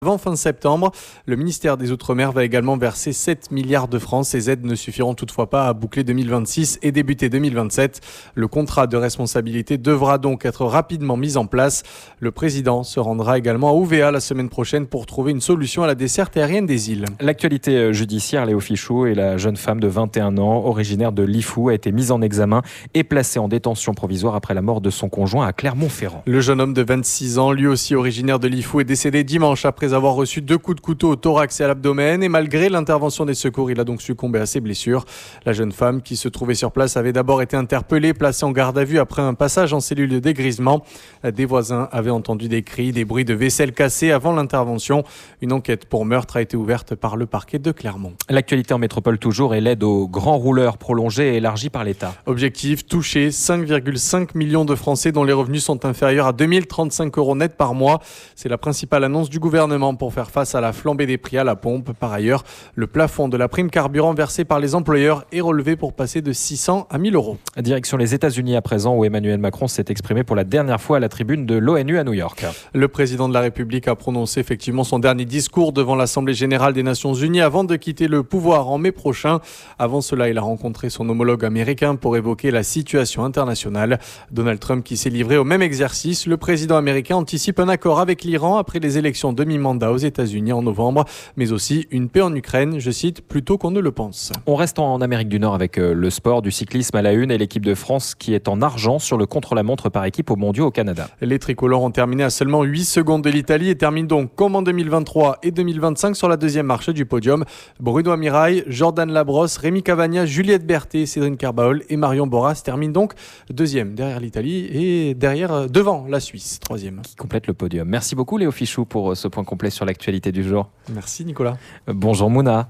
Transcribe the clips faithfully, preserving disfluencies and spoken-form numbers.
Avant fin septembre, le ministère des Outre-mer va également verser sept milliards de francs. Ces aides ne suffiront toutefois pas à boucler deux mille vingt-six et débuter deux mille vingt-sept. Le contrat de responsabilité devra donc être rapidement mis en place. Le président se rendra également à Ouvéa la semaine prochaine pour trouver une solution à la desserte aérienne des îles. L'actualité judiciaire, Léo Fichou, et la jeune femme de vingt et un ans, originaire de Lifou, a été mise en examen et placée en détention provisoire après la mort de son conjoint à Clermont-Ferrand. Le jeune homme de vingt-six ans, lui aussi originaire de Lifou, est décédé dimanche après avoir reçu deux coups de couteau au thorax et à l'abdomen, et malgré l'intervention des secours, il a donc succombé à ses blessures. La jeune femme qui se trouvait sur place avait d'abord été interpellée, placée en garde à vue après un passage en cellule de dégrisement. Des voisins avaient entendu des cris, des bruits de vaisselle cassée avant l'intervention. Une enquête pour meurtre a été ouverte par le parquet de Clermont. L'actualité en métropole toujours, et l'aide aux grands rouleurs prolongée et élargie par l'État. Objectif, toucher cinq virgule cinq millions de Français dont les revenus sont inférieurs à deux mille trente-cinq euros net par mois. C'est la principale annonce du gouvernement pour faire face à la flambée des prix à la pompe. Par ailleurs, le plafond de la prime carburant versée par les employeurs est relevé pour passer de six cents à mille euros. Direction les États-Unis à présent, où Emmanuel Macron s'est exprimé pour la dernière fois à la tribune de l'ONU à New York. Le président de la République a prononcé effectivement son dernier discours devant l'Assemblée générale des Nations unies avant de quitter le pouvoir en mai prochain. Avant cela, il a rencontré son homologue américain pour évoquer la situation internationale. Donald Trump qui s'est livré au même exercice. Le président américain anticipe un accord avec l'Iran après les élections demi-mandat aux États-Unis en novembre, mais aussi une paix en Ukraine, je cite, plutôt qu'on ne le pense. On reste en Amérique du Nord avec le sport, du cyclisme à la une, et l'équipe de France qui est en argent sur le contre-la-montre par équipe aux mondiaux au Canada. Les tricolores ont terminé à seulement huit secondes de l'Italie et terminent donc comme en deux mille vingt-trois et deux mille vingt-cinq sur la deuxième marche du podium. Bruno Amirail, Jordan Labrosse, Rémi Cavagna, Juliette Berthet, Cédrine Carbaol et Marion Boras terminent donc deuxième derrière l'Italie et derrière, devant la Suisse, troisième. Qui complète le podium. Merci beaucoup Léo Fichou pour ce point complet sur l'actualité du jour. Merci Nicolas. Bonjour Mouna.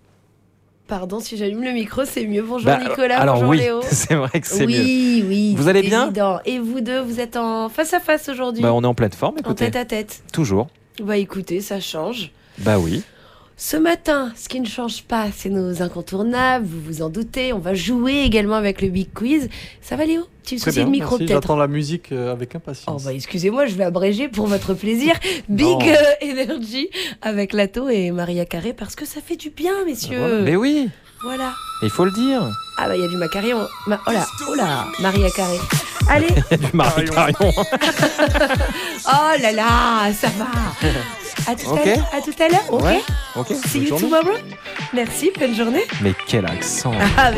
Pardon, si j'allume le micro, c'est mieux. Bonjour bah, Nicolas, alors bonjour oui, Léo. C'est vrai que c'est oui, mieux. Oui, oui. Vous allez bien évident. Et vous deux, vous êtes en face à face aujourd'hui. Bah, on est en pleine forme, écoutez. En tête à tête. Toujours. Bah écoutez, ça change. Bah oui. Ce matin, ce qui ne change pas, c'est nos incontournables, vous vous en doutez. On va jouer également avec le Big Quiz. Ça va Léo? Tu me soucies de micro merci, peut-être? J'attends la musique avec impatience. Oh bah excusez-moi, je vais abréger pour votre plaisir. Big euh, Energy avec Lato et Maria Carré, parce que ça fait du bien, messieurs. Ah, voilà. Mais oui. Voilà. Il faut le dire. Ah bah il y a du Macarion. Ma... Oh là, oh là, Maria Carré. Allez. Du Maria Oh là là, ça va. À tout okay. à l'heure. À tout à l'heure. Ok. Ouais. Ok. See you tomorrow. Merci. Bonne journée. Mais quel accent. Ah,